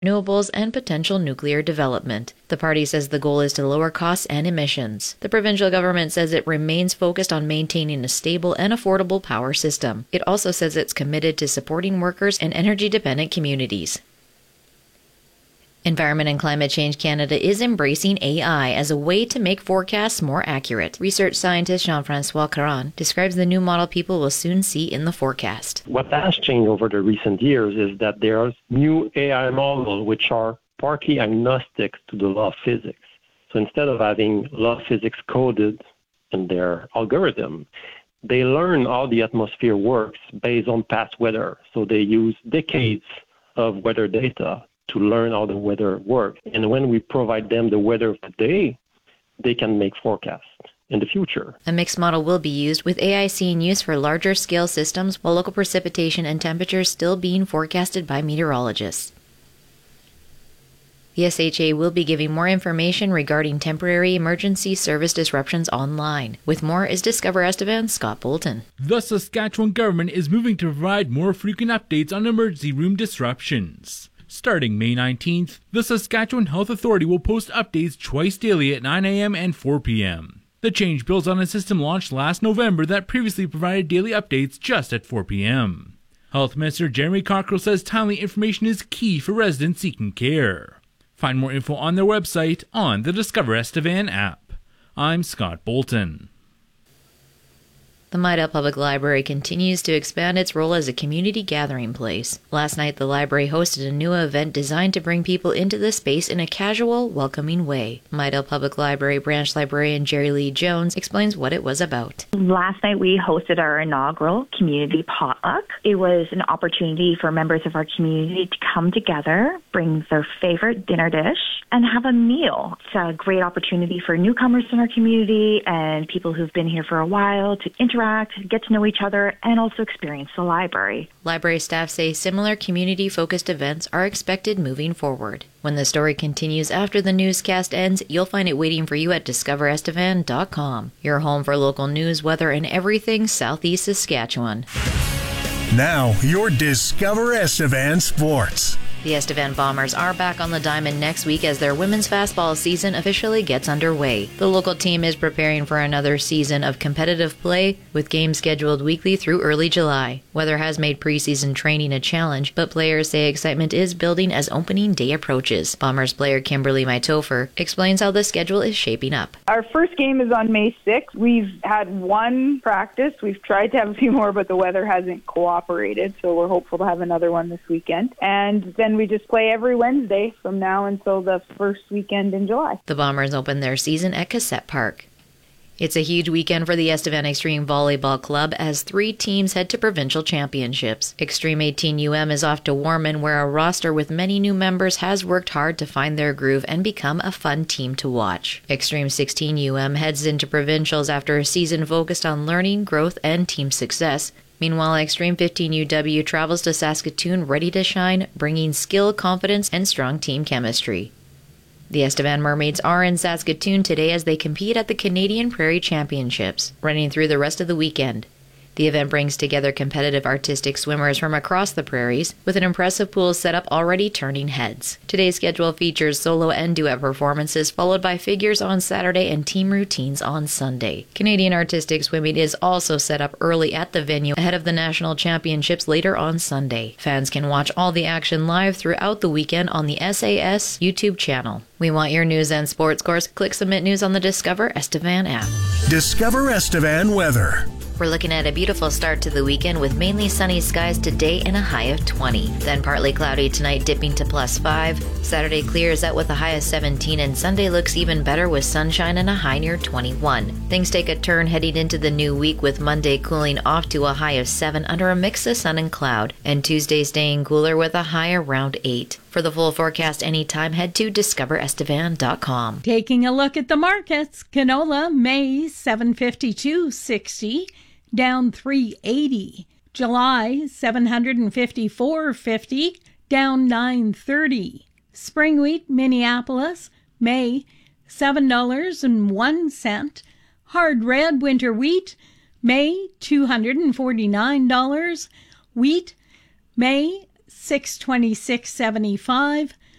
renewables, and potential nuclear development. The party says the goal is to lower costs and emissions. The provincial government says it remains focused on maintaining a stable and affordable power system. It also says it's committed to supporting workers and energy-dependent communities. Environment and Climate Change Canada is embracing AI as a way to make forecasts more accurate. Research scientist Jean-François Caron describes the new model people will soon see in the forecast. What has changed over the recent years is that there are new AI models which are partly agnostic to the law of physics. So instead of having law of physics coded in their algorithm, they learn how the atmosphere works based on past weather. So they use decades of weather data to learn how the weather works. And when we provide them the weather of today, they can make forecasts in the future. A mixed model will be used, with AI seeing use for larger scale systems, while local precipitation and temperatures still being forecasted by meteorologists. The SHA will be giving more information regarding temporary emergency service disruptions online. With more is Discover Estevan's Scott Bolton. The Saskatchewan government is moving to provide more frequent updates on emergency room disruptions. Starting May 19th, the Saskatchewan Health Authority will post updates twice daily at 9 a.m. and 4 p.m. The change builds on a system launched last November that previously provided daily updates just at 4 p.m. Health Minister Jeremy Cockrell says timely information is key for residents seeking care. Find more info on their website on the Discover Estevan app. I'm Scott Bolton. The Midale Public Library continues to expand its role as a community gathering place. Last night, the library hosted a new event designed to bring people into the space in a casual, welcoming way. Midale Public Library branch librarian Jerry Lee Jones explains what it was about. Last night, we hosted our inaugural community potluck. It was an opportunity for members of our community to come together, bring their favorite dinner dish, and have a meal. It's a great opportunity for newcomers in our community and people who've been here for a while to interact, get to know each other, and also experience the library. Library staff say similar community-focused events are expected moving forward. When the story continues after the newscast ends, you'll find it waiting for you at discoverestevan.com. Your home for local news, weather, and everything Southeast Saskatchewan. Now, your Discover Estevan Sports. The Estevan Bombers are back on the diamond next week as their women's fastball season officially gets underway. The local team is preparing for another season of competitive play, with games scheduled weekly through early July. Weather has made preseason training a challenge, but players say excitement is building as opening day approaches. Bombers player Kimberly Maitofer explains how the schedule is shaping up. Our first game is on May 6th. We've had one practice. We've tried to have a few more, but the weather hasn't cooperated, so we're hopeful to have another one this weekend. And then we just play every Wednesday from now until the first weekend in July. The Bombers open their season at Cassette Park. It's a huge weekend for the Estevan Extreme Volleyball Club as 3 teams head to provincial championships. Extreme 18 UM is off to Warman, where a roster with many new members has worked hard to find their groove and become a fun team to watch. Extreme 16 UM heads into provincials after a season focused on learning, growth, and team success. Meanwhile, Extreme 15 UW travels to Saskatoon ready to shine, bringing skill, confidence, and strong team chemistry. The Estevan Mermaids are in Saskatoon today as they compete at the Canadian Prairie Championships, running through the rest of the weekend. The event brings together competitive artistic swimmers from across the prairies, with an impressive pool setup already turning heads. Today's schedule features solo and duet performances, followed by figures on Saturday and team routines on Sunday. Canadian artistic swimming is also set up early at the venue ahead of the national championships later on Sunday. Fans can watch all the action live throughout the weekend on the SAS YouTube channel. We want your news and sports scores. Click Submit News on the Discover Estevan app. Discover Estevan weather. We're looking at a beautiful start to the weekend with mainly sunny skies today and a high of 20. Then partly cloudy tonight, dipping to +5. Saturday clears out with a high of 17, and Sunday looks even better with sunshine and a high near 21. Things take a turn heading into the new week, with Monday cooling off to a high of 7 under a mix of sun and cloud, and Tuesday staying cooler with a high around 8. For the full forecast anytime, head to discoverestevan.com. Taking a look at the markets, canola May 752.60, down 380. July 754.50, down 930. Spring wheat Minneapolis May $7.01. Hard red winter wheat May $249. Wheat May $626.75.